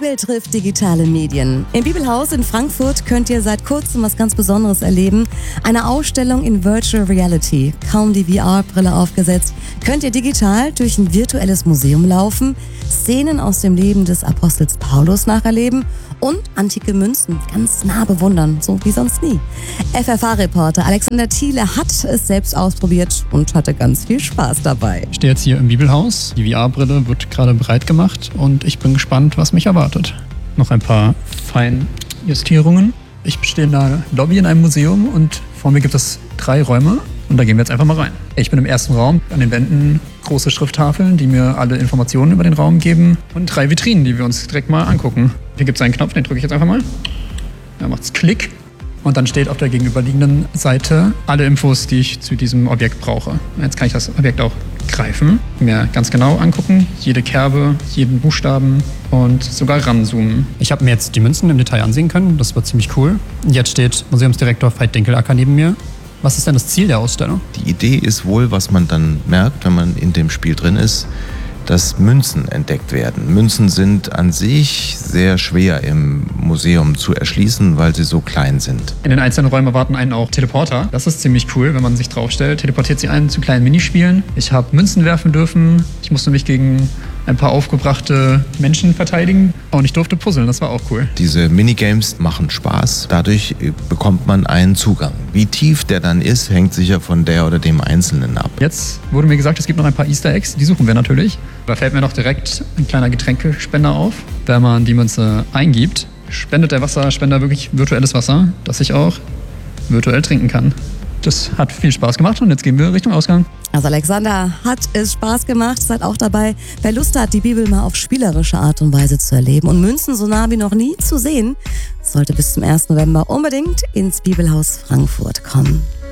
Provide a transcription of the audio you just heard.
Bibel trifft digitale Medien. Im Bibelhaus in Frankfurt könnt ihr seit kurzem was ganz Besonderes erleben. Eine Ausstellung in Virtual Reality. Kaum die VR-Brille aufgesetzt, könnt ihr digital durch ein virtuelles Museum laufen, Szenen aus dem Leben des Apostels Paulus nacherleben und antike Münzen ganz nah bewundern, so wie sonst nie. FFH-Reporter Alexander Thiele hat es selbst ausprobiert und hatte ganz viel Spaß dabei. Ich stehe jetzt hier im Bibelhaus. Die VR-Brille wird gerade bereit gemacht und ich bin gespannt, was mich erwartet. Noch ein paar Feinjustierungen. Ich stehe in der Lobby in einem Museum und vor mir gibt es 3 Räume und da gehen wir jetzt einfach mal rein. Ich bin im ersten Raum, an den Wänden große Schrifttafeln, die mir alle Informationen über den Raum geben und 3 Vitrinen, die wir uns direkt mal angucken. Hier gibt es einen Knopf, den drücke ich jetzt einfach mal. Da macht es Klick und dann steht auf der gegenüberliegenden Seite alle Infos, die ich zu diesem Objekt brauche. Jetzt kann ich das Objekt auch greifen, mir ganz genau angucken, jede Kerbe, jeden Buchstaben und sogar ranzoomen. Ich habe mir jetzt die Münzen im Detail ansehen können, das war ziemlich cool. Jetzt steht Museumsdirektor Veit Dinkelacker neben mir. Was ist denn das Ziel der Ausstellung? Die Idee ist wohl, was man dann merkt, wenn man in dem Spiel drin ist, dass Münzen entdeckt werden. Münzen sind an sich sehr schwer im Museum zu erschließen, weil sie so klein sind. In den einzelnen Räumen erwarten einen auch Teleporter. Das ist ziemlich cool, wenn man sich draufstellt. Teleportiert sie einen zu kleinen Minispielen. Ich habe Münzen werfen dürfen. Ich musste mich gegen ein paar aufgebrachte Menschen verteidigen. Und ich durfte puzzeln, das war auch cool. Diese Minigames machen Spaß. Dadurch bekommt man einen Zugang. Wie tief der dann ist, hängt sicher von der oder dem Einzelnen ab. Jetzt wurde mir gesagt, es gibt noch ein paar Easter Eggs. Die suchen wir natürlich. Da fällt mir noch direkt ein kleiner Getränkespender auf. Wenn man die Münze eingibt, spendet der Wasserspender wirklich virtuelles Wasser, das ich auch virtuell trinken kann. Das hat viel Spaß gemacht und jetzt gehen wir Richtung Ausgang. Also Alexander, hat es Spaß gemacht, seid auch dabei. Wer Lust hat, die Bibel mal auf spielerische Art und Weise zu erleben und Münzen so nah wie noch nie zu sehen, sollte bis zum 1. November unbedingt ins Bibelhaus Frankfurt kommen.